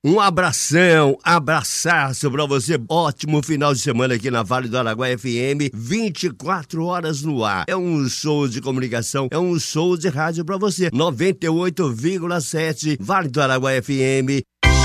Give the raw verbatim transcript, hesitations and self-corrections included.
Um abração, abraçaço pra você. Ótimo final de semana aqui na Vale do Araguaia F M, vinte e quatro horas no ar. É um show de comunicação, é um show de rádio pra você. noventa e oito vírgula sete Vale do Araguaia F M,